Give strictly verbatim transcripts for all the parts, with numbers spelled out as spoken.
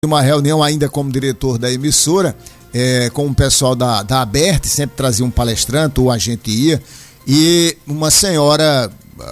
Uma reunião ainda como diretor da emissora, é, com o pessoal da, da Aberte, sempre trazia um palestrante, ou a gente ia, e uma senhora,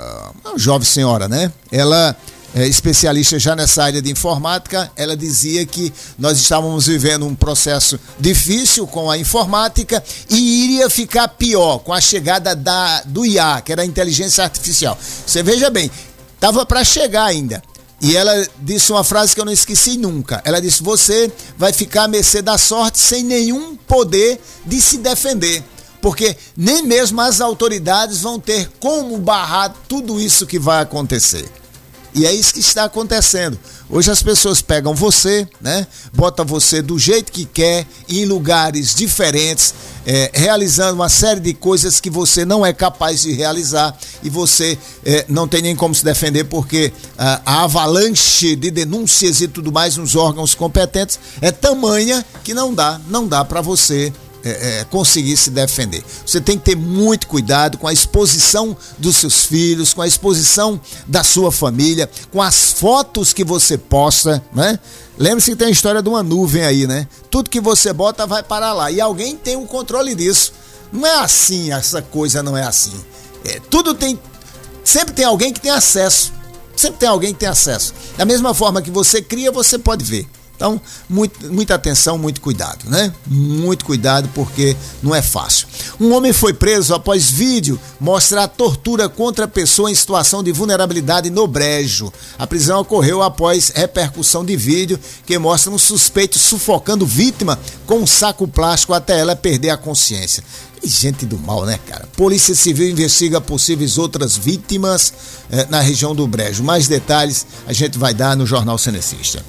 uma jovem senhora, né? Ela é especialista já nessa área de informática, ela dizia que nós estávamos vivendo um processo difícil com a informática e iria ficar pior com a chegada da, do I A, que era a inteligência artificial. Você veja bem, estava para chegar ainda. E ela disse uma frase que eu não esqueci nunca. Ela disse: você vai ficar à mercê da sorte sem nenhum poder de se defender. Porque nem mesmo as autoridades vão ter como barrar tudo isso que vai acontecer. E é isso que está acontecendo. Hoje as pessoas pegam você, né? Botam você do jeito que quer, em lugares diferentes, é, realizando uma série de coisas que você não é capaz de realizar e você é, não tem nem como se defender, porque a, a avalanche de denúncias e tudo mais nos órgãos competentes é tamanha que não dá, não dá para você É, é, conseguir se defender. Você tem que ter muito cuidado com a exposição dos seus filhos, com a exposição da sua família, com as fotos que você posta, né? Lembre-se que tem a história de uma nuvem aí, né? Tudo que você bota vai parar lá e alguém tem o controle disso. Não é assim, essa coisa não é assim. É, tudo tem, sempre tem alguém que tem acesso. Sempre tem alguém que tem acesso. Da mesma forma que você cria, você pode ver. Então, muito, muita atenção, muito cuidado, né? Muito cuidado, porque não é fácil. Um homem foi preso após vídeo mostrar tortura contra pessoa em situação de vulnerabilidade no Brejo. A prisão ocorreu após repercussão de vídeo que mostra um suspeito sufocando vítima com um saco plástico até ela perder a consciência. E gente do mal, né, cara? Polícia Civil investiga possíveis outras vítimas eh, na região do Brejo. Mais detalhes a gente vai dar no Jornal Cenecista.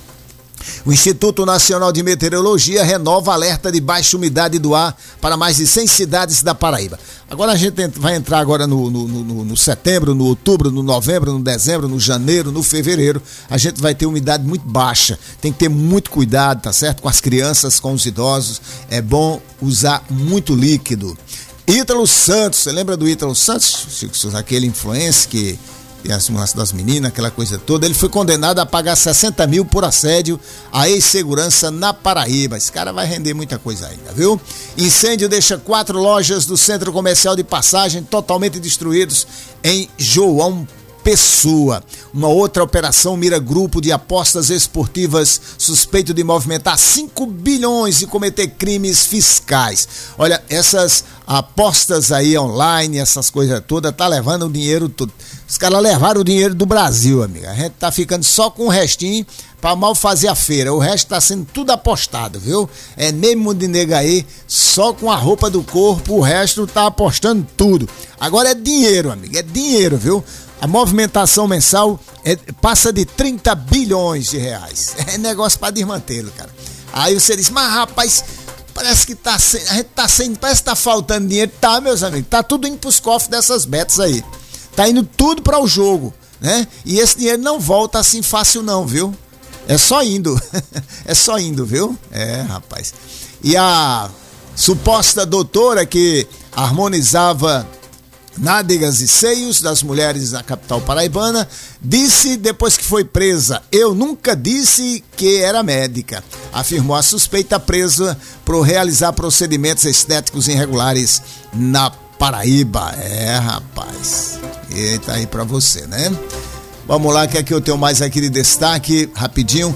O Instituto Nacional de Meteorologia renova alerta de baixa umidade do ar para mais de cem cidades da Paraíba. Agora a gente vai entrar agora no, no, no, no setembro, no outubro, no novembro, no dezembro, no janeiro, no fevereiro. A gente vai ter umidade muito baixa. Tem que ter muito cuidado, tá certo? Com as crianças, com os idosos. É bom usar muito líquido. Ítalo Santos, você lembra do Ítalo Santos? Aquele influencer que... e as das meninas, aquela coisa toda. Ele foi condenado a pagar sessenta mil por assédio à ex-segurança na Paraíba. Esse cara vai render muita coisa ainda, viu? Incêndio deixa quatro lojas do Centro Comercial de Passagem totalmente destruídos em João Pessoa. Uma outra operação mira grupo de apostas esportivas suspeito de movimentar cinco bilhões e cometer crimes fiscais. Olha, essas apostas aí online, essas coisas todas, tá levando o dinheiro todo. Os caras levaram o dinheiro do Brasil, amiga. A gente tá ficando só com o restinho pra mal fazer a feira. O resto tá sendo tudo apostado, viu? É mesmo de nega aí, só com a roupa do corpo, o resto tá apostando tudo. Agora é dinheiro, amiga, é dinheiro, viu? A movimentação mensal é, passa de trinta bilhões de reais. É negócio pra desmantê-lo, cara. Aí você diz: mas rapaz, parece que tá sem, a gente tá sem, parece que tá faltando dinheiro. Tá, meus amigos, tá tudo indo pros cofres dessas betas aí. Tá indo tudo para o jogo, né? E esse dinheiro não volta assim fácil não, viu? É só indo. É só indo, viu? É, rapaz. E a suposta doutora que harmonizava nádegas e seios das mulheres da capital paraibana disse depois que foi presa: eu nunca disse que era médica. Afirmou a suspeita presa por realizar procedimentos estéticos irregulares na Paraíba. É, rapaz. Eita, aí pra você, né? Vamos lá, que é que eu tenho mais aqui de destaque, rapidinho.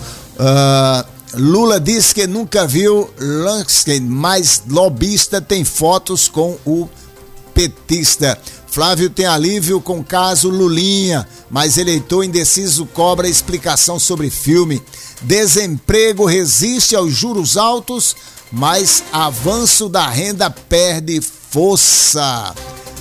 Uh, Lula diz que nunca viu Lansky, mas lobista tem fotos com o petista. Flávio tem alívio com o caso Lulinha, mas eleitor indeciso cobra explicação sobre filme. Desemprego resiste aos juros altos, mas avanço da renda perde força.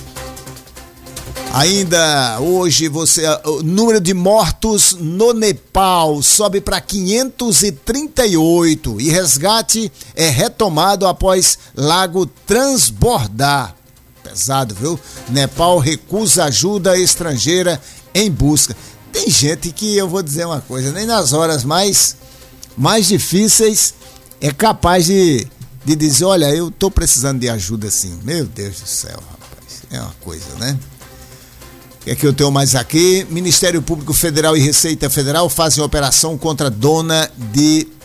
Ainda hoje, você, o número de mortos no Nepal sobe para quinhentos e trinta e oito e resgate é retomado após lago transbordar. Pesado, viu? Nepal recusa ajuda estrangeira em busca. Tem gente que, eu vou dizer uma coisa, nem nas horas mais, mais difíceis é capaz de, de dizer: olha, eu tô precisando de ajuda assim. Meu Deus do céu, rapaz. É uma coisa, né? O que é que eu tenho mais aqui? Ministério Público Federal e Receita Federal fazem operação contra dona de